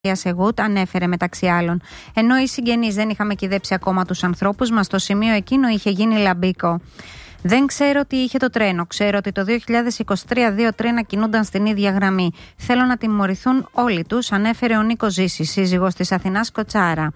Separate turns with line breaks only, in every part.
Σεγούτ ανέφερε μεταξύ άλλων. Ενώ οι συγγενείς δεν είχαμε κυδέψει ακόμα τους ανθρώπους μας, στο σημείο εκείνο είχε γίνει λαμπίκο. Δεν ξέρω τι είχε το τρένο. Ξέρω ότι το 2023 2 τρένα κινούνταν στην ίδια γραμμή. Θέλω να τιμωρηθούν όλοι τους, ανέφερε ο Νίκος Ζήσης, σύζυγος της Αθηνάς Κοτσάρα.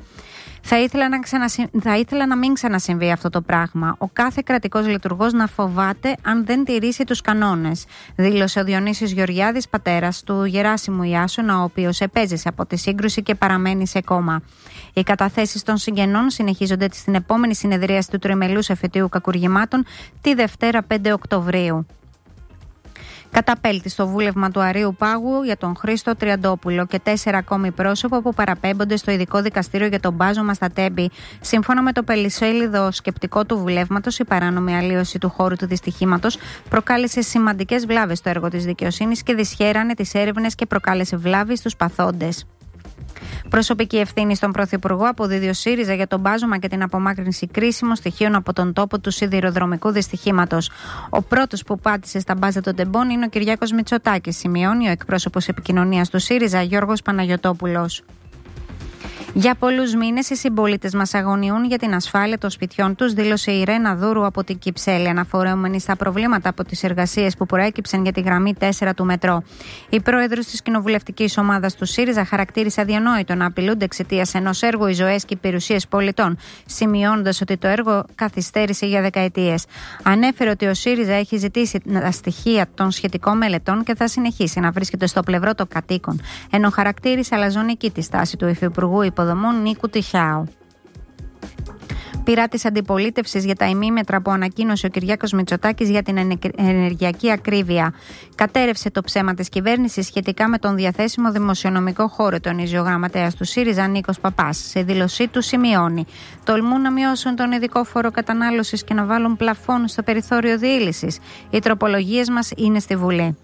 Θα ήθελα να μην ξανασυμβεί αυτό το πράγμα. Ο κάθε κρατικός λειτουργός να φοβάται αν δεν τηρήσει τους κανόνες, δήλωσε ο Διονύσης Γεωργιάδης, πατέρας του Γεράσιμου Ιάσονα, ο οποίος επέζησε από τη σύγκρουση και παραμένει σε κόμμα. Οι καταθέσεις των συγγενών συνεχίζονται στην επόμενη συνεδρίαση του τριμελούς εφετείου κακουργημάτων τη Δευτέρα 5 Οκτωβρίου. Καταπέλτη στο βούλευμα του Αρείου Πάγου για τον Χρήστο Τριαντόπουλο και 4 ακόμη πρόσωπα που παραπέμπονται στο ειδικό δικαστήριο για τον μπάζωμα στα Τέμπη. Σύμφωνα με το πελισέλιδο σκεπτικό του βουλεύματος, η παράνομη αλλίωση του χώρου του δυστυχήματος προκάλεσε σημαντικές βλάβες στο έργο της δικαιοσύνης και δυσχέρανε τις έρευνες και προκάλεσε βλάβη στους παθόντες. Προσωπική ευθύνη στον Πρωθυπουργό αποδίδει ο ΣΥΡΙΖΑ για τον μπάζωμα και την απομάκρυνση κρίσιμων στοιχείων από τον τόπο του σιδηροδρομικού δυστυχήματος. Ο πρώτος που πάτησε στα μπάζα των τεμπών είναι ο Κυριάκος Μητσοτάκης, σημειώνει ο εκπρόσωπος επικοινωνίας του ΣΥΡΙΖΑ Γιώργος Παναγιωτόπουλος. Για πολλούς μήνες οι συμπολίτες μας αγωνιούν για την ασφάλεια των σπιτιών τους, δήλωσε η Ρένα Δούρου από την Κυψέλη, αναφορούμενη στα προβλήματα από τις εργασίες που προέκυψαν για τη γραμμή 4 του μετρό. Η πρόεδρος της κοινοβουλευτικής ομάδας του ΣΥΡΙΖΑ χαρακτήρισε αδιανόητο να απειλούνται εξαιτίας ενός έργου οι ζωές και οι περιουσίες πολιτών, σημειώνοντας ότι το έργο καθυστέρησε για δεκαετίες. Ανέφερε ότι ο ΣΥΡΙΖΑ έχει ζητήσει τα στοιχεία των σχετικών μελετών και θα συνεχίσει να βρίσκεται στο πλευρό των κατοίκων, ενώ χαρακτήρισε αλαζονική τη στάση του Υφυπουργού Υποδομών Νίκου Τιχάου. Πειρά της αντιπολίτευσης για τα ημίμετρα που ανακοίνωσε ο Κυριάκος Μητσοτάκης για την ενεργειακή ακρίβεια. Κατέρευσε το ψέμα της κυβέρνησης σχετικά με τον διαθέσιμο δημοσιονομικό χώρο, τονίζει ο γραμματέας του ΣΥΡΙΖΑ Νίκος Παπάς. Σε δήλωσή του σημειώνει: τολμούν να μειώσουν τον ειδικό φόρο κατανάλωσης και να βάλουν πλαφόν στο περιθώριο διήλυσης. Οι τροπολογίες μας είναι στη Βουλή.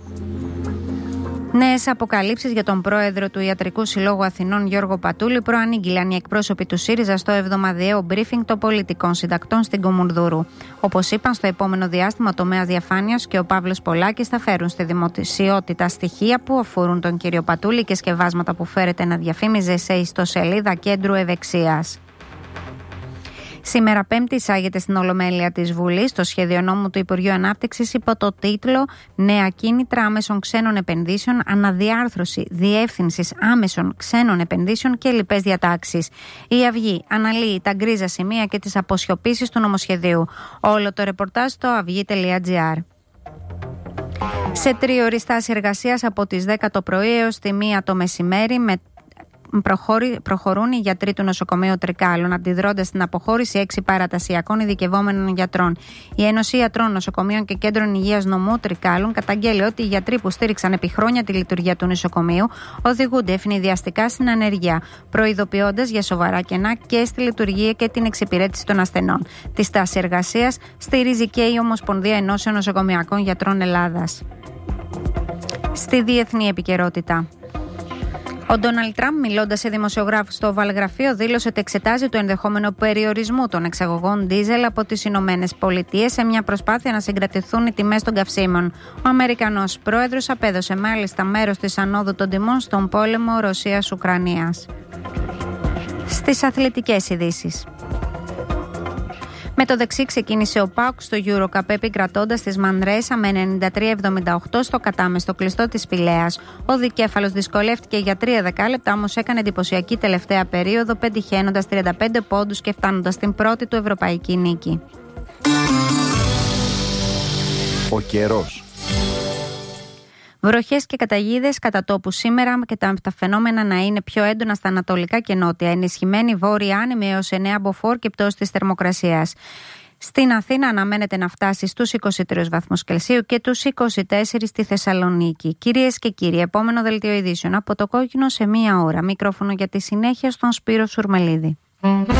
Νέες αποκαλύψεις για τον πρόεδρο του Ιατρικού Συλλόγου Αθηνών Γιώργο Πατούλη προανήγγειλαν οι εκπρόσωποι του ΣΥΡΙΖΑ στο εβδομαδιαίο μπρίφινγκ των πολιτικών συντακτών στην Κομουνδούρου. Όπως είπαν, στο επόμενο διάστημα ο τομέας διαφάνειας και ο Παύλος Πολάκης θα φέρουν στη δημοσιότητα στοιχεία που αφορούν τον κύριο Πατούλη και σκευάσματα που φέρεται να διαφήμιζε σε ιστοσελίδα Κέντρου Ευεξίας. Σήμερα Πέμπτη εισάγεται στην Ολομέλεια της Βουλής το σχέδιο νόμου του Υπουργείου Ανάπτυξης υπό το τίτλο «Νέα κίνητρα άμεσων ξένων επενδύσεων, αναδιάρθρωση διεύθυνσης άμεσων ξένων επενδύσεων και λοιπές διατάξεις». Η Αυγή αναλύει τα γκρίζα σημεία και τις αποσιωπήσεις του νομοσχεδίου. Όλο το ρεπορτάζ στο avygi.gr. Σε τρίωρη στάση εργασίας από τις 10 το πρωί έως τη 1 το μεσημέρι προχωρούν οι γιατροί του νοσοκομείου Τρικάλων, αντιδρώντας στην αποχώρηση 6 παρατασιακών ειδικευόμενων γιατρών. Η Ένωση Ιατρών Νοσοκομείων και Κέντρων Υγείας Νομού Τρικάλων καταγγέλει ότι οι γιατροί που στήριξαν επί χρόνια τη λειτουργία του νοσοκομείου οδηγούνται ευνηδιαστικά στην ανεργία, προειδοποιώντας για σοβαρά κενά και στη λειτουργία και την εξυπηρέτηση των ασθενών. Τη στάση εργασίας στηρίζει και η Ομοσπονδία Ενώσεων Νοσοκομειακών Γιατρών Ελλάδας. Στη διεθνή επικαιρότητα. Ο Ντόναλντ Τραμπ, μιλώντας σε δημοσιογράφους στο Οβαλγραφείο, δήλωσε ότι εξετάζει το ενδεχόμενο περιορισμού των εξαγωγών ντίζελ από τις Ηνωμένες Πολιτείες σε μια προσπάθεια να συγκρατηθούν οι τιμές των καυσίμων. Ο Αμερικανός πρόεδρος απέδωσε μάλιστα μέρος της ανόδου των τιμών στον πόλεμο Ρωσίας-Ουκρανίας. Στις αθλητικές ειδήσεις. Με το δεξί ξεκίνησε ο ΠΑΟΚ στο EuroCup επικρατώντας της Μανρέσα με 93-78 στο κατάμεστο κλειστό της Πηλαίας. Ο δικέφαλος δυσκολεύτηκε για 3 δεκάλεπτα, όμως έκανε εντυπωσιακή τελευταία περίοδο, πετυχαίνοντας 35 πόντους και φτάνοντας στην πρώτη του ευρωπαϊκή νίκη.
Ο καιρός.
Βροχές και καταιγίδες κατά τόπου σήμερα και τα φαινόμενα να είναι πιο έντονα στα ανατολικά και νότια. Ενισχυμένη βόρεια άνεμη έως 9 μποφόρ και πτώση της θερμοκρασίας. Στην Αθήνα αναμένεται να φτάσει στους 23 βαθμούς Κελσίου και τους 24 στη Θεσσαλονίκη. Κυρίες και κύριοι, επόμενο δελτίο ειδήσεων από το Κόκκινο σε 1 ώρα. Μικρόφωνο για τη συνέχεια στον Σπύρο Σουρμελίδη.